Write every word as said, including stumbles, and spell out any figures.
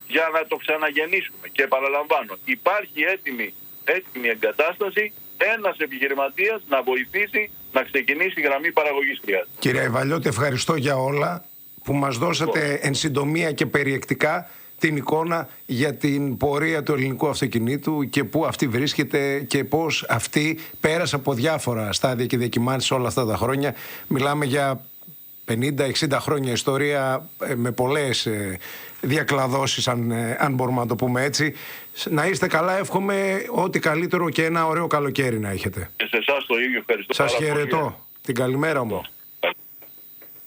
για να το ξαναγεννήσουμε. Και επαναλαμβάνω, υπάρχει έτοιμη, έτοιμη εγκατάσταση, ένας επιχειρηματίας να βοηθήσει να ξεκινήσει η γραμμή παραγωγής χρειάζεται. Κύριε Ιβαλιώτη, ευχαριστώ για όλα που μας δώσατε εν συντομία και περιεκτικά την εικόνα για την πορεία του ελληνικού αυτοκινήτου και πού αυτή βρίσκεται και πώς αυτή πέρασε από διάφορα στάδια και διακυμάνσεις όλα αυτά τα χρόνια. Μιλάμε για πενήντα εξήντα χρόνια ιστορία με πολλές διακλαδώσεις, αν, αν μπορούμε να το πούμε έτσι. Να είστε καλά, εύχομαι ό,τι καλύτερο και ένα ωραίο καλοκαίρι να έχετε. Και σε εσάς το ίδιο, ευχαριστώ. Σας χαιρετώ. Την καλημέρα μου.